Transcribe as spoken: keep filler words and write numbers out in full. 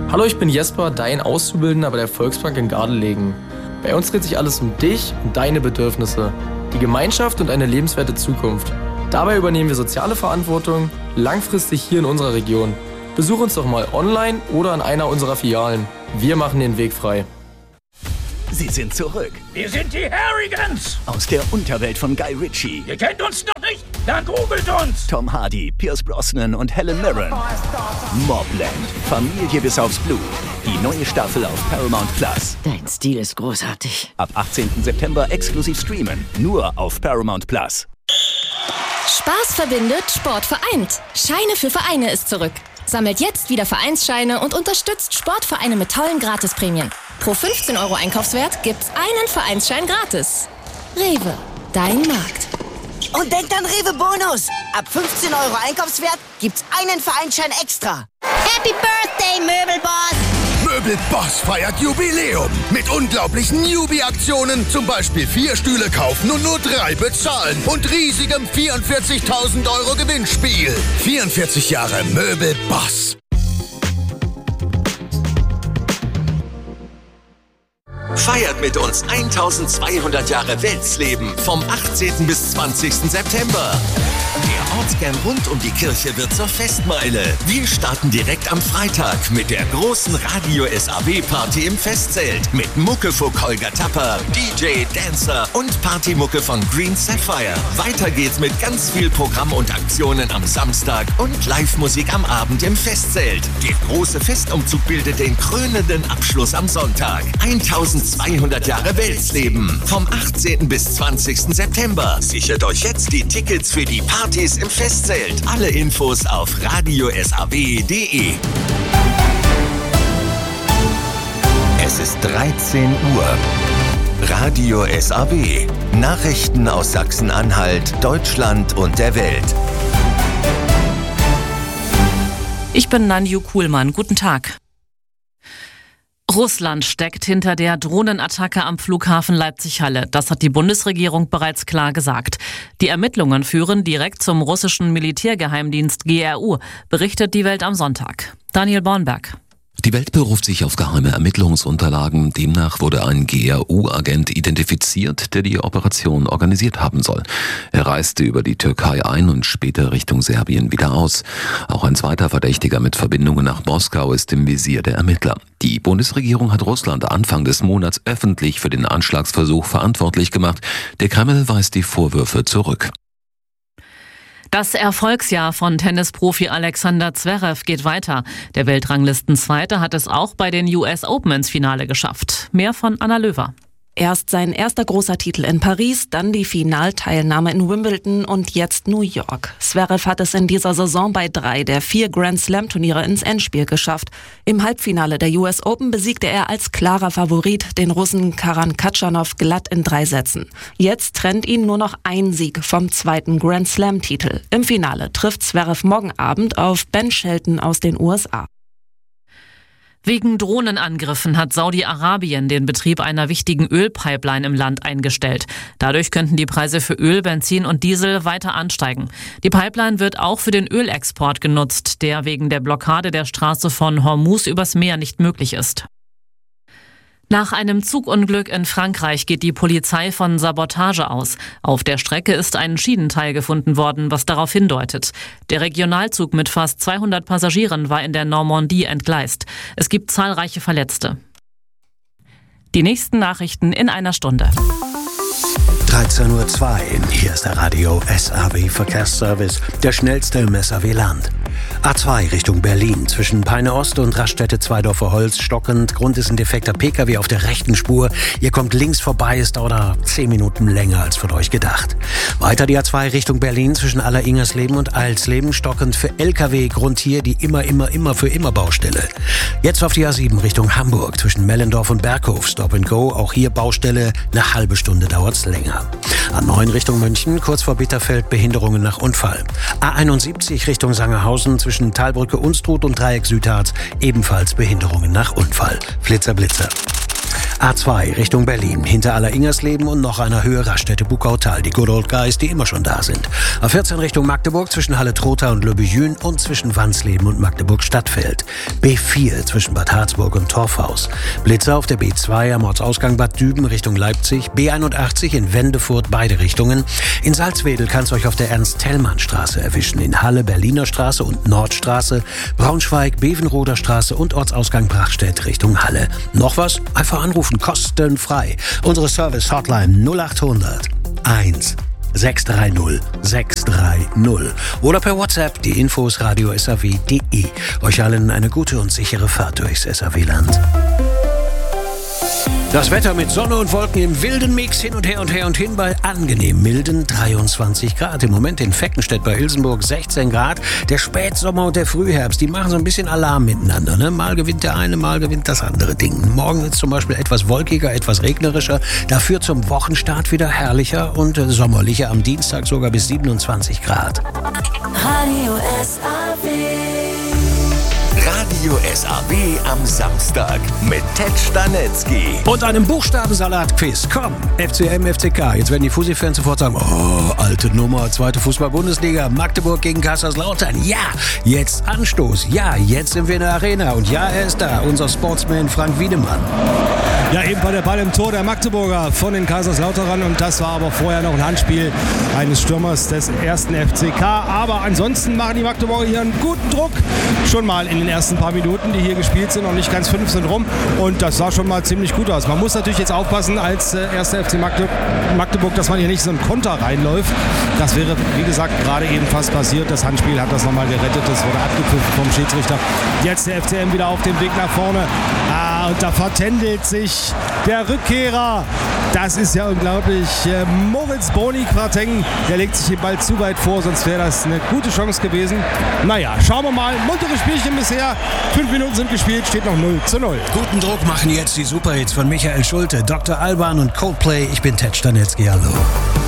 Hallo, ich bin Jesper, dein Auszubildender bei der Volksbank in Gardelegen. Bei uns dreht sich alles um dich und deine Bedürfnisse, die Gemeinschaft und eine lebenswerte Zukunft. Dabei übernehmen wir soziale Verantwortung langfristig hier in unserer Region. Besuch uns doch mal online oder an einer unserer Filialen. Wir machen den Weg frei. Sie sind zurück. Wir sind die Harrigans. Aus der Unterwelt von Guy Ritchie. Ihr kennt uns noch nicht? Dann googelt uns. Tom Hardy, Pierce Brosnan und Helen Mirren. Mobland. Familie bis aufs Blut. Die neue Staffel auf Paramount Plus. Dein Stil ist großartig. Ab achtzehnten September exklusiv streamen. Nur auf Paramount Plus. Spaß verbindet, Sport vereint. Scheine für Vereine ist zurück. Sammelt jetzt wieder Vereinsscheine und unterstützt Sportvereine mit tollen Gratisprämien. Pro fünfzehn Euro Einkaufswert gibt's einen Vereinsschein gratis. Rewe, dein Markt. Und denkt an Rewe Bonus. Ab fünfzehn Euro Einkaufswert gibt's einen Vereinsschein extra. Happy Birthday, Möbelboss! Möbelboss feiert Jubiläum mit unglaublichen Newbie-Aktionen. Zum Beispiel vier Stühle kaufen und nur drei bezahlen. Und riesigem vierundvierzigtausend Euro Gewinnspiel. vierundvierzig Jahre Möbelboss. Feiert mit uns eintausendzweihundert Jahre Weltsleben vom achtzehnten bis zwanzigsten September. Der Ortskern rund um die Kirche wird zur Festmeile. Wir starten direkt am Freitag mit der großen Radio S A W-Party im Festzelt. Mit Muckefuck Holger Tapper, D J, Dancer und Partymucke von Green Sapphire. Weiter geht's mit ganz viel Programm und Aktionen am Samstag und Live-Musik am Abend im Festzelt. Der große Festumzug bildet den krönenden Abschluss am Sonntag. eintausendzweihundert Jahre Weltsleben. Vom achtzehnten bis zwanzigsten September. Sichert euch jetzt die Tickets für die Partys im Festzelt. Alle Infos auf radio s a w punkt d e. Es ist dreizehn Uhr. Radio S A W. Nachrichten aus Sachsen-Anhalt, Deutschland und der Welt. Ich bin Nanju Kuhlmann. Guten Tag. Russland steckt hinter der Drohnenattacke am Flughafen Leipzig-Halle. Das hat die Bundesregierung bereits klar gesagt. Die Ermittlungen führen direkt zum russischen Militärgeheimdienst G R U, berichtet die Welt am Sonntag. Daniel Bornberg. Die Welt beruft sich auf geheime Ermittlungsunterlagen. Demnach wurde ein G R U-Agent identifiziert, der die Operation organisiert haben soll. Er reiste über die Türkei ein und später Richtung Serbien wieder aus. Auch ein zweiter Verdächtiger mit Verbindungen nach Moskau ist im Visier der Ermittler. Die Bundesregierung hat Russland Anfang des Monats öffentlich für den Anschlagsversuch verantwortlich gemacht. Der Kreml weist die Vorwürfe zurück. Das Erfolgsjahr von Tennisprofi Alexander Zverev geht weiter. Der Weltranglistenzweite hat es auch bei den U S Open ins Finale geschafft. Mehr von Anna Löwer. Erst sein erster großer Titel in Paris, dann die Finalteilnahme in Wimbledon und jetzt New York. Zverev hat es in dieser Saison bei drei der vier Grand-Slam-Turniere ins Endspiel geschafft. Im Halbfinale der U S Open besiegte er als klarer Favorit den Russen Karan Khachanov glatt in drei Sätzen. Jetzt trennt ihn nur noch ein Sieg vom zweiten Grand-Slam-Titel. Im Finale trifft Zverev morgen Abend auf Ben Shelton aus den U S A. Wegen Drohnenangriffen hat Saudi-Arabien den Betrieb einer wichtigen Ölpipeline im Land eingestellt. Dadurch könnten die Preise für Öl, Benzin und Diesel weiter ansteigen. Die Pipeline wird auch für den Ölexport genutzt, der wegen der Blockade der Straße von Hormuz übers Meer nicht möglich ist. Nach einem Zugunglück in Frankreich geht die Polizei von Sabotage aus. Auf der Strecke ist ein Schienenteil gefunden worden, was darauf hindeutet. Der Regionalzug mit fast zweihundert Passagieren war in der Normandie entgleist. Es gibt zahlreiche Verletzte. Die nächsten Nachrichten in einer Stunde. dreizehn Uhr zwei. Hier ist der Radio S A W Verkehrsservice, der schnellste im S A W-Land. A zwei Richtung Berlin, zwischen Peine Ost und Raststätte-Zweidorfer Holz stockend. Grund ist ein defekter P K W auf der rechten Spur. Ihr kommt links vorbei, es dauert zehn Minuten länger als von euch gedacht. Weiter die A zwei Richtung Berlin, zwischen Aller-Ingersleben und Eilsleben, stockend für L K W. Grund hier die immer, immer, immer für immer Baustelle. Jetzt auf die A sieben Richtung Hamburg, zwischen Mellendorf und Berghof, Stop and Go. Auch hier Baustelle, eine halbe Stunde dauert's länger. A neun Richtung München, kurz vor Bitterfeld, Behinderungen nach Unfall. A einundsiebzig Richtung Sangerhausen, zwischen Talbrücke Unstrut und Dreieck Südharz, ebenfalls Behinderungen nach Unfall. Flitzer, Blitzer. A zwei Richtung Berlin, hinter Aller-Ingersleben und noch einer Höhe Raststätte-Bukautal. Die Good Old Guys, die immer schon da sind. A vierzehn Richtung Magdeburg zwischen Halle-Trotha und Le Bujün und zwischen Wansleben und Magdeburg-Stadtfeld. B vier zwischen Bad Harzburg und Torfhaus. Blitzer auf der B zwei am Ortsausgang Bad Düben Richtung Leipzig. B einundachtzig in Wendefurt beide Richtungen. In Salzwedel kann es euch auf der Ernst-Thälmann-Straße erwischen. In Halle Berliner Straße und Nordstraße. Braunschweig, Bevenroder Straße und Ortsausgang Brachstedt Richtung Halle. Noch was? Einfach anrufen, kostenfrei. Unsere Service-Hotline null acht hundert eins sechs drei null sechs drei null oder per WhatsApp die Infos radio s a w punkt d e. Euch allen eine gute und sichere Fahrt durchs S A W-Land. Das Wetter mit Sonne und Wolken im wilden Mix hin und her und her und hin bei angenehm milden dreiundzwanzig Grad. Im Moment in Veckenstedt bei Ilsenburg sechzehn Grad. Der Spätsommer und der Frühherbst, die machen so ein bisschen Alarm miteinander. Ne? Mal gewinnt der eine, mal gewinnt das andere Ding. Morgen wird es zum Beispiel etwas wolkiger, etwas regnerischer. Dafür zum Wochenstart wieder herrlicher und äh, sommerlicher. Am Dienstag sogar bis siebenundzwanzig Grad. Radio S A W. Radio S A W am Samstag mit Ted Stanetzky. Und einem Buchstabensalat-Quiz. Komm, F C M, F C K. Jetzt werden die Fussi-Fans sofort sagen, oh, alte Nummer, zweite Fußball-Bundesliga, Magdeburg gegen Kaiserslautern. Ja, jetzt Anstoß. Ja, jetzt sind wir in der Arena. Und ja, er ist da, unser Sportsman Frank Wiedemann. Ja, eben bei der Ball im Tor der Magdeburger von den Kaiserslauterern. Und das war aber vorher noch ein Handspiel eines Stürmers des ersten F C K. Aber ansonsten machen die Magdeburger hier einen guten Druck. Schon mal in den ersten paar Minuten, die hier gespielt sind, noch nicht ganz fünf sind rum. Und das sah schon mal ziemlich gut aus. Man muss natürlich jetzt aufpassen als äh, erster F C Magdeburg, dass man hier nicht so einen Konter reinläuft. Das wäre, wie gesagt, gerade eben fast passiert. Das Handspiel hat das nochmal gerettet. Das wurde abgepfiffen vom Schiedsrichter. Jetzt der F C M wieder auf dem Weg nach vorne. Ah, und da vertändelt sich der Rückkehrer. Das ist ja unglaublich. Äh, Moritz Boni-Quateng, der legt sich den Ball zu weit vor, sonst wäre das eine gute Chance gewesen. Naja, schauen wir mal. Muntere Spielchen bisher. Fünf Minuten sind gespielt, steht noch null zu null. Guten Druck machen jetzt die Superhits von Michael Schulte, Doktor Alban und Coldplay. Ich bin Ted Stanetzky. Hallo.